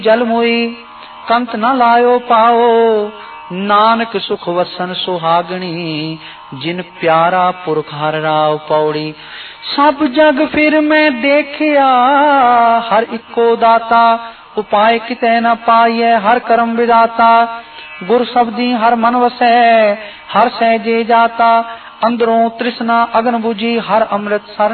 जल मोई कंत न लायो पाओ, नानक सुख वसन सुहागणी, जिन प्यारा पुरख हर राव पौड़ी। सब जग फिर मैं देखिया, हर इको दाता, उपाय कितै न पाइय हर कर्म विदाता। गुर शब्दी हर मन वसै, हर सहजे जाता, अंदरों तृष्णा अगन बुझी हर अमृत सर